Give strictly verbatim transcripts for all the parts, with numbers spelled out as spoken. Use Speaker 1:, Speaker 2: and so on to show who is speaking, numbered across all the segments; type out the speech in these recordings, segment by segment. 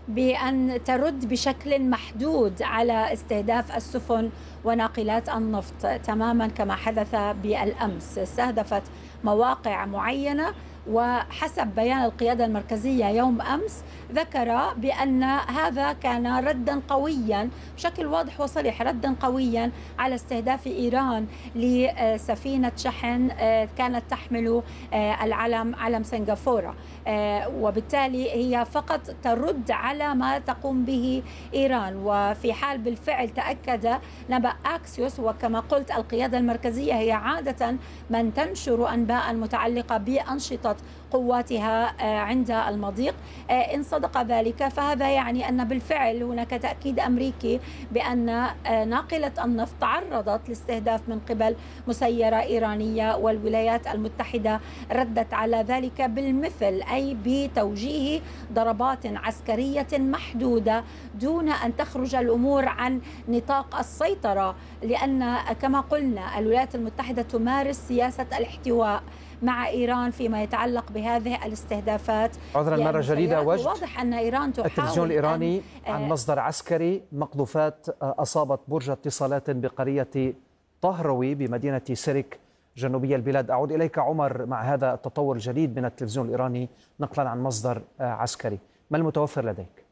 Speaker 1: بأن ترد بشكل محدود على استهداف السفن وناقلات النفط تماما كما حدث بالأمس. استهدفت مواقع معينة، وحسب بيان القيادة المركزية يوم أمس ذكر بأن هذا كان ردا قويا بشكل واضح وصريح، ردا قويا على استهداف إيران لسفينة شحن كانت تحمل العلم علم سنغافورة، وبالتالي هي فقط ترد على ما تقوم به إيران. وفي حال بالفعل تأكد نبأ أكسيوس، وكما قلت القيادة المركزية هي عادة من تنشر أنباء متعلقة بأنشطة قواتها عند المضيق، إن صدق ذلك فهذا يعني أن بالفعل هناك تأكيد أمريكي بأن ناقلة النفط تعرضت لاستهداف من قبل مسيرة إيرانية، والولايات المتحدة ردت على ذلك بالمثل، أي بتوجيه ضربات عسكرية محدودة دون أن تخرج الأمور عن نطاق السيطرة، لأن كما قلنا الولايات المتحدة تمارس سياسة الاحتواء مع إيران فيما يتعلق بهذه الاستهدافات.
Speaker 2: عذرا مرة جديدة، وجد
Speaker 1: واضح أن إيران تحاول
Speaker 2: التلفزيون الإيراني عن مصدر عسكري مقذوفات أصابت برج اتصالات بقرية طهروي بمدينة سيرك جنوبية البلاد. أعود إليك عمر مع هذا التطور الجديد من التلفزيون الإيراني نقلا عن مصدر عسكري، ما المتوفر لديك؟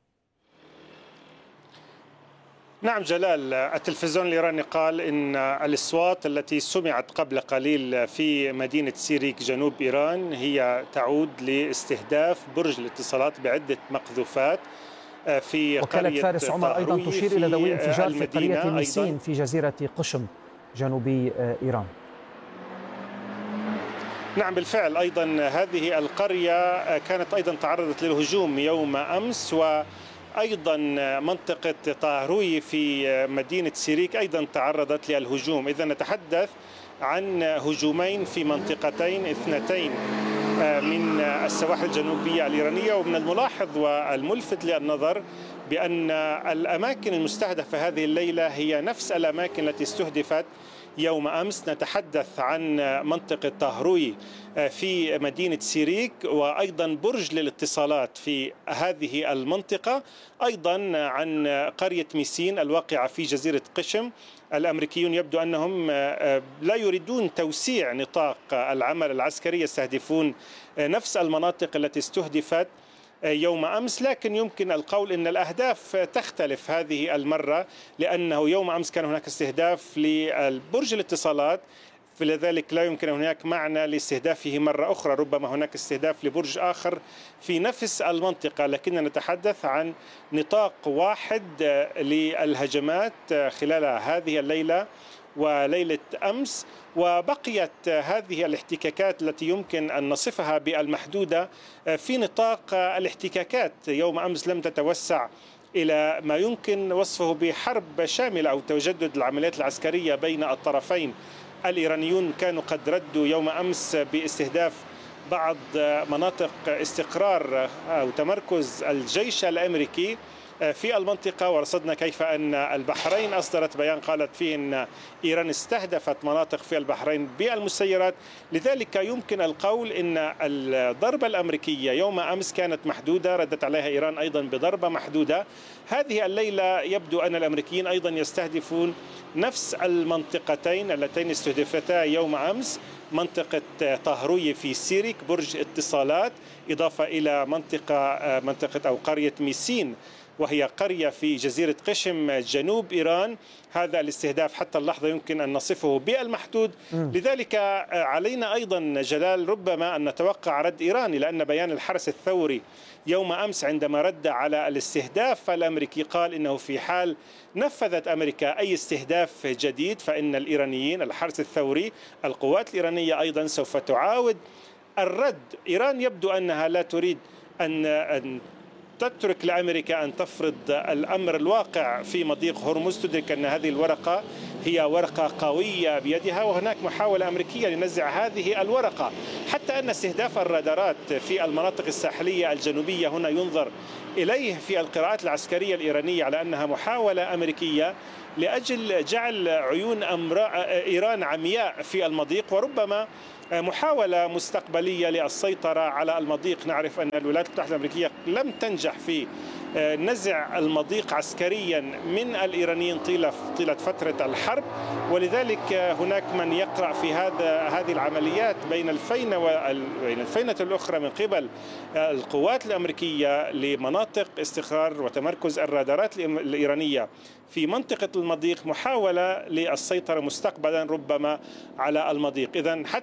Speaker 3: نعم جلال، التلفزيون الإيراني قال إن الأصوات التي سمعت قبل قليل في مدينة سيريك جنوب إيران هي تعود لاستهداف برج الاتصالات بعدة مقذوفات في
Speaker 2: وكالة
Speaker 3: قرية
Speaker 2: فارس عمر أيضا تشير إلى ذوي انفجار في قرية ميسين في جزيرة قشم جنوبي إيران.
Speaker 3: نعم بالفعل، أيضا هذه القرية كانت أيضا تعرضت للهجوم يوم أمس، و أيضا منطقة طاهروي في مدينة سيريك أيضا تعرضت للهجوم. إذا نتحدث عن هجومين في منطقتين اثنتين من السواحل الجنوبية الإيرانية. ومن الملاحظ والملفت للنظر بأن الأماكن المستهدفة هذه الليلة هي نفس الأماكن التي استهدفت يوم أمس. نتحدث عن منطقة طاهروي في مدينة سيريك، وأيضا برج للاتصالات في هذه المنطقة، أيضا عن قرية ميسين الواقعة في جزيرة قشم. الأمريكيون يبدو أنهم لا يريدون توسيع نطاق العمل العسكري، يستهدفون نفس المناطق التي استهدفت يوم أمس، لكن يمكن القول أن الأهداف تختلف هذه المرة، لأنه يوم أمس كان هناك استهداف لبرج الاتصالات، فلذلك لا يمكن هناك معنى لاستهدافه مرة أخرى. ربما هناك استهداف لبرج آخر في نفس المنطقة، لكننا نتحدث عن نطاق واحد للهجمات خلال هذه الليلة وليلة أمس. وبقيت هذه الاحتكاكات التي يمكن أن نصفها بالمحدودة في نطاق الاحتكاكات يوم أمس، لم تتوسع إلى ما يمكن وصفه بحرب شاملة أو تجدد العمليات العسكرية بين الطرفين. الإيرانيون كانوا قد ردوا يوم أمس باستهداف بعض مناطق استقرار أو تمركز الجيش الأمريكي في المنطقة، ورصدنا كيف أن البحرين أصدرت بيان قالت فيه أن إيران استهدفت مناطق في البحرين بالمسيرات. لذلك يمكن القول أن الضربة الأمريكية يوم أمس كانت محدودة، ردت عليها إيران أيضا بضربة محدودة. هذه الليلة يبدو أن الأمريكيين أيضا يستهدفون نفس المنطقتين اللتين استهدفتا يوم أمس، منطقة طاهروي في سيريك برج اتصالات، إضافة إلى منطقة منطقة أو قرية ميسين وهي قرية في جزيرة قشم جنوب إيران. هذا الاستهداف حتى اللحظة يمكن أن نصفه بالمحدود. لذلك علينا أيضا جلال ربما أن نتوقع رد إيراني، لأن بيان الحرس الثوري يوم أمس عندما رد على الاستهداف الأمريكي قال إنه في حال نفذت أمريكا أي استهداف جديد فإن الإيرانيين الحرس الثوري القوات الإيرانية أيضا سوف تعاود الرد. إيران يبدو أنها لا تريد أن أن تترك لأمريكا أن تفرض الأمر الواقع في مضيق هرمز. تدرك أن هذه الورقة هي ورقة قوية بيدها، وهناك محاولة أمريكية لنزع هذه الورقة، حتى أن استهداف الرادارات في المناطق الساحلية الجنوبية هنا ينظر إليه في القراءات العسكرية الإيرانية على أنها محاولة أمريكية لأجل جعل عيون إيران عمياء في المضيق، وربما محاولة مستقبلية للسيطرة على المضيق. نعرف أن الولايات المتحدة الأمريكية لم تنجح في نزع المضيق عسكريا من الإيرانيين طيلة طيلة فترة الحرب، ولذلك هناك من يقرأ في هذا هذه العمليات بين الفينة وبين الفينة الأخرى من قبل القوات الأمريكية لمناطق استقرار وتمركز الرادارات الإيرانية في منطقة المضيق محاولة للسيطرة مستقبلا ربما على المضيق. إذن حتى